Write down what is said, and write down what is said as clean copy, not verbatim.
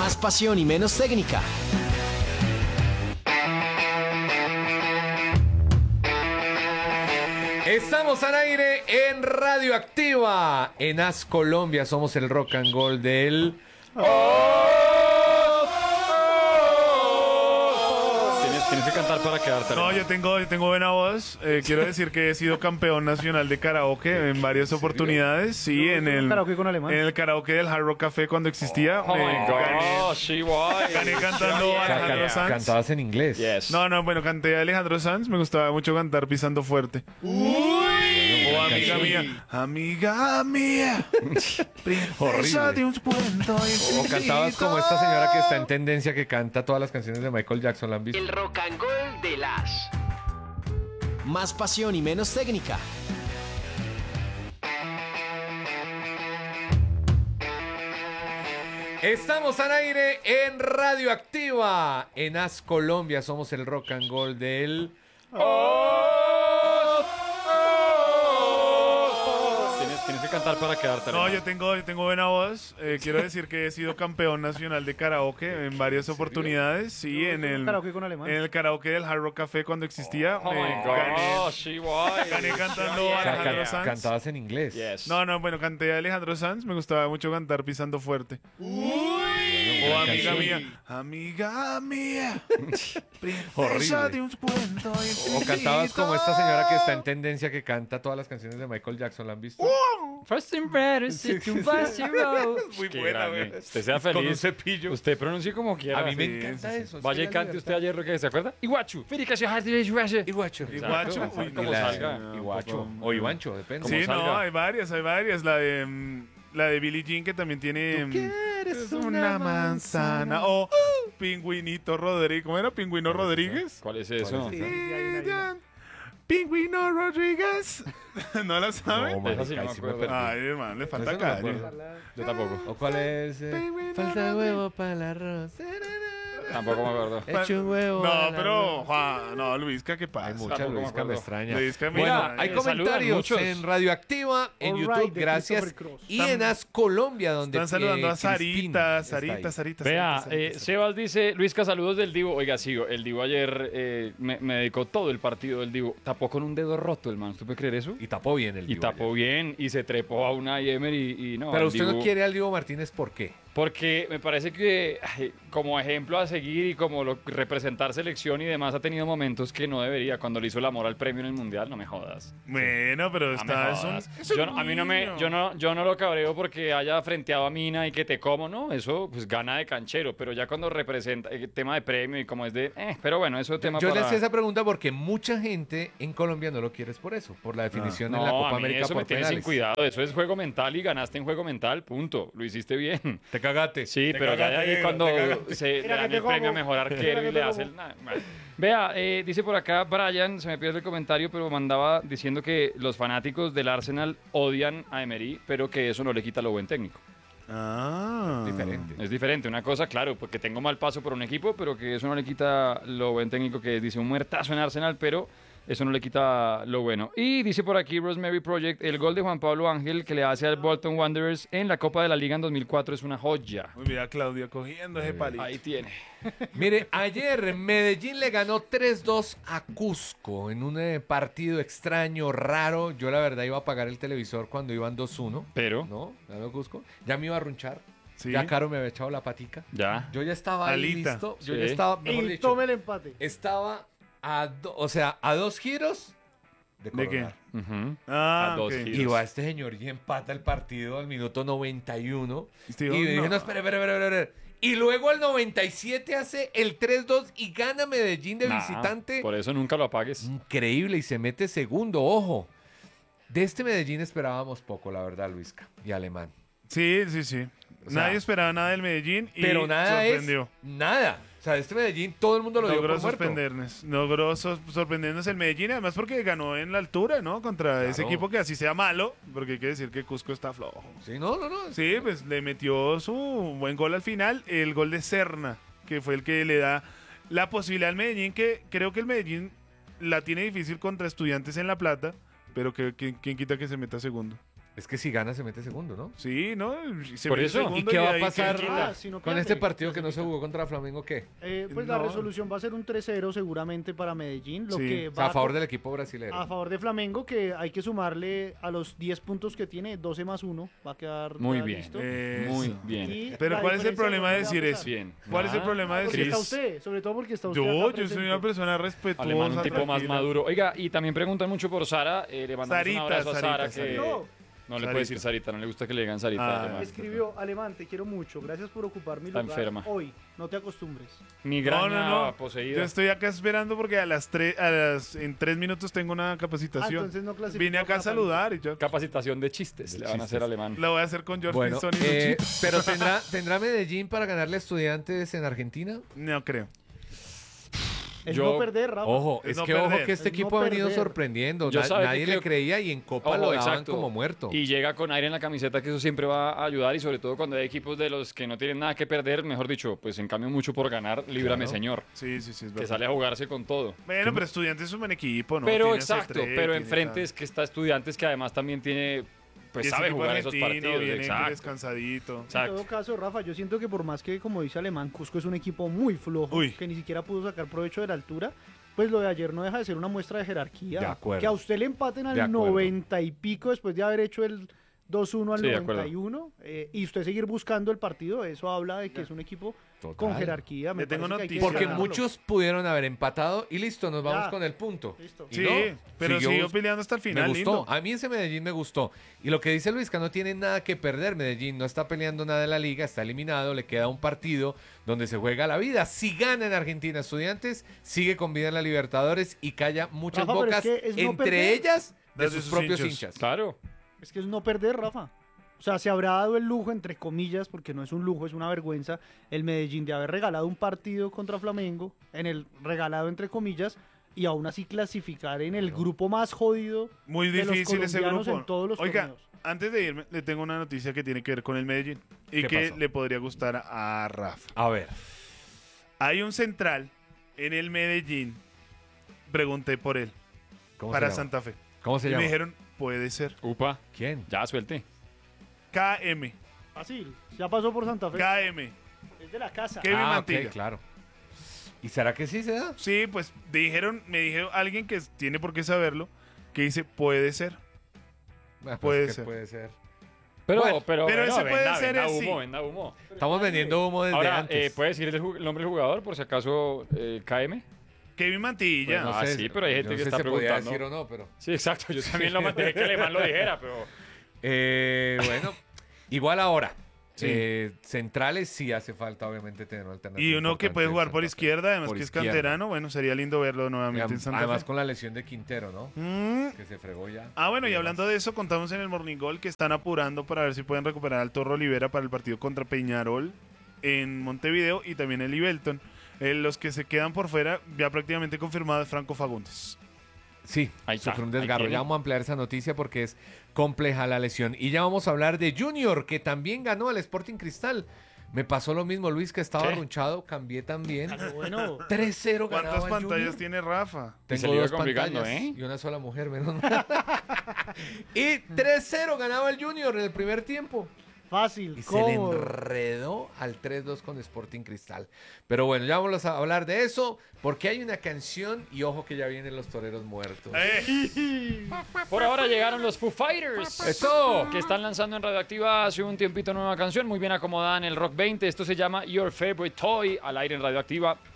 Más pasión y menos técnica. Estamos al aire en Radioactiva, en As Colombia. Somos el rock and roll del... Tienes que cantar para quedarte. No, yo tengo buena voz. Quiero decir que he sido campeón nacional de karaoke en varias oportunidades. Sí, en el karaoke con alemán? En el karaoke del Hard Rock Café cuando existía. Oh my gosh, Gané cantando a Alejandro Sanz. Cantabas en inglés. Yes. No, bueno, canté a Alejandro Sanz. Me gustaba mucho cantar pisando fuerte. Oh, amiga mía. Amiga mía. Princesa de un cuento O cantabas como esta señora que está en tendencia, que canta todas las canciones de Michael Jackson. ¿La han visto? El rock and roll de las. Más pasión y menos técnica. Estamos al aire en Radioactiva, en As Colombia. Somos el rock and roll del... Tienes que cantar para quedarte. No, yo tengo buena voz. Quiero decir que he sido campeón nacional de karaoke en varias oportunidades. Sí, en el karaoke con alemán? En el karaoke del Hard Rock Café cuando existía. Oh my gosh, Gané cantando a Alejandro Sanz. Cantabas en inglés. Yes. No, bueno, canté a Alejandro Sanz. Me gustaba mucho cantar pisando fuerte. Oh, amiga mía. Amiga mía. Princesa de un cuento. O cantabas como esta señora que está en tendencia, que canta todas las canciones de Michael Jackson. ¿La han visto? First and better, Muy Qué buena, grande. güey. Usted sea Con un feliz. cepillo. Usted pronuncie como quiera. A mí me Sí, encanta sí, eso. Vaya y cante usted ayer lo que se acuerda. Iguachu. Iguacho. Iguacho. Exacto. Uy, Como no, salga. Iguacho. O Ivancho, depende. Sí, salga. no, hay varias. La de Billie Jean, que también tiene... Eres una manzana. O Pingüinito Rodríguez. ¿Cómo era? ¿Pingüino Rodríguez? ¿Cuál es eso? Sí, hay una. Pingüino Rodríguez. ¿No la saben? No, marica, Esa sí no ahí me sí me acuerdo. perdí. Ay, hermano, le falta Eso no me calle. acuerdo. Yo tampoco. ¿O cuál es? Falta huevo para el arroz. Tampoco me acuerdo. Hecho un huevo. No, pero, Juan, no, Luisca, ¿qué pasa? Hay mucha Tampoco me Luisca, me acuerdo. extraña. Luisca, Bueno, mira, hay saludan comentarios muchos. en Radioactiva, en All YouTube, Right, de gracias. Christopher Cross. Y en As Colombia, donde Están saludando a Crispín Sarita, está ahí. Sarita. Vea, Sarita. Sebas dice, Luisca, saludos del Divo. Oiga, sigo, el Divo ayer me dedicó todo el partido del Divo. Tapó con un dedo roto el man, ¿usted puede creer eso? Y tapó bien el Y Divo tapó ayer. bien, y se trepó a una Yemer y no. Pero el usted no Divo- quiere al Divo Martínez, ¿por qué? Porque me parece que como ejemplo a seguir y como representar selección y demás ha tenido momentos que no debería. Cuando le hizo el amor al premio en el Mundial, no me jodas. Bueno, pero No me está... jodas. es un Yo no- a mí no me, niño. yo no lo cabreo porque haya frenteado a Mina y que te como, ¿no? Eso pues gana de canchero, pero ya cuando representa el tema de premio y como es de, pero bueno, eso es tema Yo le para... hacía esa pregunta porque mucha gente en Colombia no lo quiere por eso, por la definición en la No, Copa a mí América eso por me tiene sin penales. cuidado. Eso es juego mental y ganaste en juego mental, punto. Lo hiciste bien. Te cagaste. Sí, Te pero ya cagaste, ahí Diego, cuando te cagaste. se le Mira dan que el te premio a como. mejor Mira arquero que y le te hace como. el... Bueno. Vea, dice por acá Brian, se me pierde el comentario, pero mandaba diciendo que los fanáticos del Arsenal odian a Emery, pero que eso no le quita lo buen técnico. Ah. Diferente. Es diferente, una cosa, claro, porque tengo mal paso por un equipo, pero que eso no le quita lo buen técnico que es. Dice un muertazo en Arsenal, pero eso no le quita lo bueno. Y dice por aquí Rosemary Project, el gol de Juan Pablo Ángel que le hace al Bolton Wanderers en la Copa de la Liga en 2004 es una joya. Muy bien, Claudia cogiendo ese palito. Ahí tiene. Mire, ayer Medellín le ganó 3-2 a Cusco en un partido extraño, raro. Yo la verdad iba a apagar el televisor cuando iban 2-1. Pero, ¿No? Ganó Cusco. Ya me iba a runchar. Sí. Ya Caro me había echado la patica. ya. Yo ya estaba ahí Alita. listo. Yo Sí. ya estaba, mejor Y dicho, tome el empate. estaba a 2 giros de ¿De qué? coronar. Ujú. Ah, A dos ok. giros. Y va este señor y empata el partido al minuto 91. Sí, Y no. dije, no, espere. Y luego al 97 hace el 3-2 y gana Medellín de Nah, visitante. Por eso nunca lo apagues. Increíble, y se mete segundo, ojo. De este Medellín esperábamos poco, la verdad, Luisca, y Alemán. Sí. O sea, Nadie esperaba nada del Medellín y Pero nada sorprendió. es nada. O sea, este Medellín todo el mundo lo dio Logró por muerto. sorprendernos el Medellín, además porque ganó en la altura, ¿no? Contra ese Claro. equipo que así sea malo, porque hay que decir que Cusco está flojo. Sí, no. Sí, pues le metió su buen gol al final, el gol de Serna, que fue el que le da la posibilidad al Medellín, que creo que el Medellín la tiene difícil contra Estudiantes en La Plata, pero que quién quita que se meta segundo. Es que si gana se mete segundo, ¿no? Sí, ¿no? Se Por mete eso. segundo ¿Y qué va a ahí pasar queda. si no con pierde, este partido que no se clasifica. jugó contra Flamengo? ¿Qué? Pues la No. resolución va a ser un 3-0 seguramente para Medellín, lo Sí. que O va sea, a favor del equipo brasileño. a favor de Flamengo, que hay que sumarle a los 10 puntos que tiene, 12 más 1, va a quedar Muy ya bien. listo. Muy Eso. bien. Y Pero la ¿cuál es el diferencia problema de no le va a decir pesar. eso? Bien. ¿Cuál es el Ah, problema de Porque decir está eso? usted, sobre todo porque está usted Yo acá soy presente. una persona respetuosa. Alemán, un tipo más tranquila. maduro. Oiga, y también preguntan mucho por Sara. Le mandamos Sarita, un abrazo a Sara, Sarita, que Sarita. no le Sarita. puede decir Sarita, no le gusta que le digan Sarita. Ah, Alemán. Escribió, Alemán, te quiero mucho, gracias por ocupar mi Está lugar enferma. hoy, no te acostumbres. Migraña No. poseída. Yo estoy acá esperando porque en 3 minutos tengo una capacitación. entonces no clasifica Vine acá a para saludar y yo Capacitación de chistes le van a hacer chistes. Alemán. la voy a hacer con George Bueno, Pinzón y Luchito. pero ¿tendrá Medellín para ganarle a Estudiantes en Argentina? No creo. Es Yo- no perder, Rafa. Ojo, Es es no que ojo perder. que este Es equipo no ha venido perder. sorprendiendo. Yo sabe que Nadie le creo- creía y en Copa Ojo, lo daban exacto. como muerto. Y llega con aire en la camiseta, que eso siempre va a ayudar. Y sobre todo cuando hay equipos de los que no tienen nada que perder, mejor dicho, pues en cambio mucho por ganar, líbrame, Claro. señor. Sí, es Que verdad. sale a jugarse con todo. Bueno, pero Estudiantes es un buen equipo, ¿no? Pero Tiene exacto, C3, pero tiene enfrente tal. es que está Estudiantes, que además también tiene, pues Y ese sabe equipo jugar esos argentino partidos. viene Exacto. descansadito. En Exacto. todo caso, Rafa, yo siento que por más que, como dice Alemán, Cusco es un equipo muy flojo, Uy. que ni siquiera pudo sacar provecho de la altura, pues lo de ayer no deja de ser una muestra de jerarquía. De acuerdo. Que a usted le empaten De al acuerdo. 90 y pico después de haber hecho el 2-1 al Sí, de acuerdo. 91, y usted seguir buscando el partido, eso habla de que es un equipo Total. con jerarquía. Me Le tengo parece que hay que noticias. Porque destacarlo. muchos pudieron haber empatado y listo, nos vamos Ya. con el punto. Listo. Y Sí, no, pero siguió siguió bus- peleando hasta el Me final. gustó. lindo. A mí ese Medellín me gustó. Y lo que dice Luis, que no tiene nada que perder. Medellín no está peleando nada en la liga, está eliminado, le queda un partido donde se juega la vida. Si gana en Argentina Estudiantes, sigue con vida en la Libertadores y calla muchas Rafa, pero bocas, es que es no entre perder. ellas de Las de sus sus propios hinchas. hinchas. Claro. Es que es no perder, Rafa. O sea, se habrá dado el lujo, entre comillas, porque no es un lujo, es una vergüenza, el Medellín de haber regalado un partido contra Flamengo, en el regalado entre comillas, y aún así clasificar en el grupo más jodido Muy de los difícil ese colombianos grupo. en todos los Oiga, torneos. antes de irme, le tengo una noticia que tiene que ver con el Medellín y ¿Qué que pasó? le podría gustar a Rafa. A ver. Hay un central en el Medellín. Pregunté por él ¿Cómo para se llama? Santa Fe. ¿Cómo se Y me llama? dijeron, puede ser. Upa. ¿Quién? Ya suelte. KM. Fácil, ya pasó por Santa Fe. KM. Es de la casa. Kevin Ah, ok, Mantilla. claro. ¿Y será que sí se da? Sí, pues me dijeron alguien que tiene por qué saberlo, que dice, puede ser. Pues Puede que ser. Puede ser. Pero, Bueno, pero ese puede venda, ser venda así. humo, venda humo. Estamos vendiendo humo desde Ahora, antes. ¿puede decir el nombre del jugador por si acaso KM? Kevin Mantilla. Pues no Ah, sé, sí, pero hay gente yo no que sé está si se podía preguntando. decir o no, pero... Sí, exacto. Yo también lo mandé que Alemán lo dijera, pero... Bueno, igual ahora. Sí. Centrales sí hace falta, obviamente, tener una alternativa. Y uno que importante puede en jugar por Santa Fe. izquierda, además Por que es izquierda. canterano, bueno, sería lindo verlo nuevamente en Santa Además Fe. con la lesión de Quintero, ¿no? Mm. Que se fregó ya. Ah, bueno, y demás. hablando de eso, contamos en el Morning Goal que están apurando para ver si pueden recuperar al Torro Olivera para el partido contra Peñarol en Montevideo y también el Ibelton. Los que se quedan por fuera, ya prácticamente confirmado es Franco Fagundes. Sí, Ahí está, sufrió un ahí desgarro. tiene. Ya vamos a ampliar esa noticia porque es compleja la lesión. Y ya vamos a hablar de Junior, que también ganó al Sporting Cristal. Me pasó lo mismo, Luis, que estaba ¿Qué? arrunchado, cambié también. Pero bueno, 3-0 ganaba ¿Cuántas el pantallas Junior. tiene Rafa? Y se Tengo le iba dos complicando, pantallas ¿eh? y una sola mujer, menos mal. Y 3-0 ganaba el Junior en el primer tiempo. fácil, Y se le cómodo. enredó al 3-2 con Sporting Cristal. Pero bueno, ya vamos a hablar de eso, porque hay una canción y ojo que ya vienen los toreros muertos. Por ahora llegaron los Foo Fighters. ¡Eso! Que están lanzando en Radioactiva hace un tiempito nueva canción, muy bien acomodada en el Rock 20. Esto se llama Your Favorite Toy, al aire en Radioactiva.